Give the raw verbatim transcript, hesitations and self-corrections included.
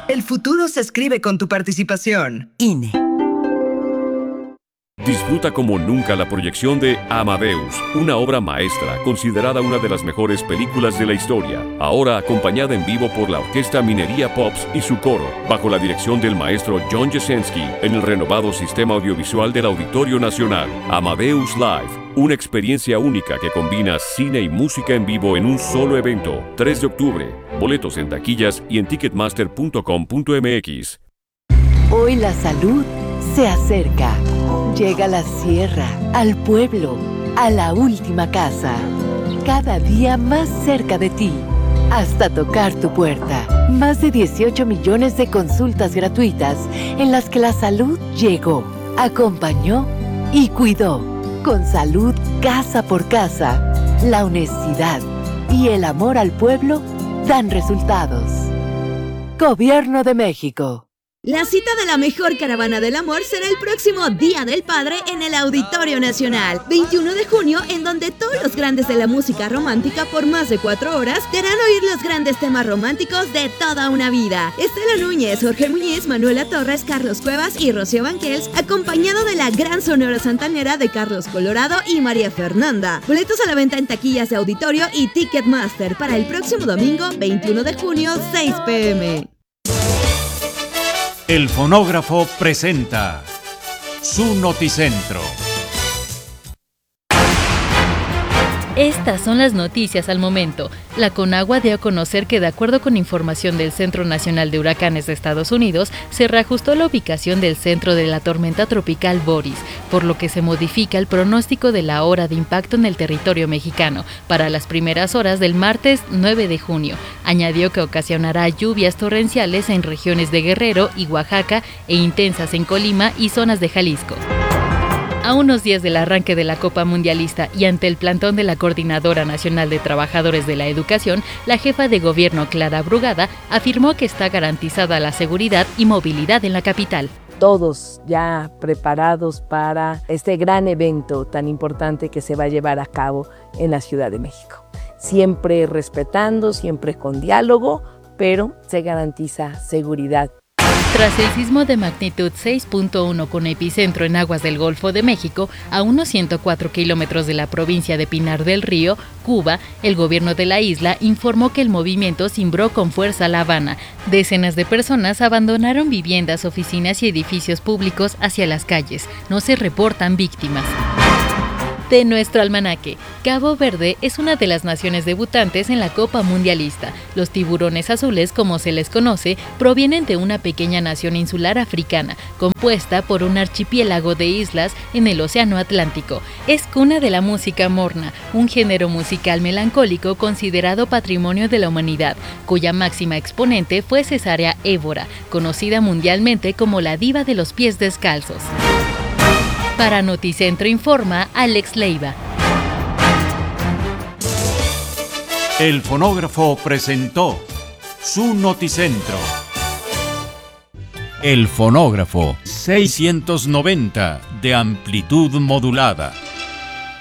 El futuro se escribe con tu participación. I N E. Disfruta como nunca la proyección de Amadeus, una obra maestra considerada una de las mejores películas de la historia, ahora acompañada en vivo por la Orquesta Minería Pops y su coro, bajo la dirección del maestro John Jasenski, en el renovado sistema audiovisual del Auditorio Nacional. Amadeus Live, una experiencia única que combina cine y música en vivo en un solo evento. tres de octubre, boletos en taquillas y en ticketmaster punto com punto m x. Hoy la salud se acerca. Llega a la sierra, al pueblo, a la última casa. Cada día más cerca de ti, hasta tocar tu puerta. Más de dieciocho millones de consultas gratuitas en las que la salud llegó, acompañó y cuidó. Con salud casa por casa, la honestidad y el amor al pueblo dan resultados. Gobierno de México. La cita de la mejor caravana del amor será el próximo Día del Padre en el Auditorio Nacional, veintiuno de junio, en donde todos los grandes de la música romántica por más de cuatro horas te harán oír los grandes temas románticos de toda una vida. Estela Núñez, Jorge Muñiz, Manuela Torres, Carlos Cuevas y Rocío Banquels, acompañado de la gran sonora santanera de Carlos Colorado y María Fernanda. Boletos a la venta en taquillas de Auditorio y Ticketmaster para el próximo domingo, veintiuno de junio, seis p m El Fonógrafo presenta su Noticentro. Estas son las noticias al momento. La Conagua dio a conocer que, de acuerdo con información del Centro Nacional de Huracanes de Estados Unidos, se reajustó la ubicación del centro de la tormenta tropical Boris, por lo que se modifica el pronóstico de la hora de impacto en el territorio mexicano para las primeras horas del martes nueve de junio. Añadió que ocasionará lluvias torrenciales en regiones de Guerrero y Oaxaca e intensas en Colima y zonas de Jalisco. A unos días del arranque de la Copa Mundialista y ante el plantón de la Coordinadora Nacional de Trabajadores de la Educación, la jefa de gobierno Clara Brugada afirmó que está garantizada la seguridad y movilidad en la capital. Todos ya preparados para este gran evento tan importante que se va a llevar a cabo en la Ciudad de México. Siempre respetando, siempre con diálogo, pero se garantiza seguridad. Tras el sismo de magnitud seis punto uno con epicentro en aguas del Golfo de México, a unos ciento cuatro kilómetros de la provincia de Pinar del Río, Cuba, el gobierno de la isla informó que el movimiento cimbró con fuerza La Habana. Decenas de personas abandonaron viviendas, oficinas y edificios públicos hacia las calles. No se reportan víctimas. De nuestro almanaque, Cabo Verde es una de las naciones debutantes en la Copa Mundialista. Los tiburones azules, como se les conoce, provienen de una pequeña nación insular africana, compuesta por un archipiélago de islas en el Océano Atlántico. Es cuna de la música morna, un género musical melancólico considerado patrimonio de la humanidad, cuya máxima exponente fue Cesárea Évora, conocida mundialmente como la diva de los pies descalzos. Para Noticentro informa Alex Leiva. El Fonógrafo presentó su Noticentro. El Fonógrafo seiscientos noventa de amplitud modulada.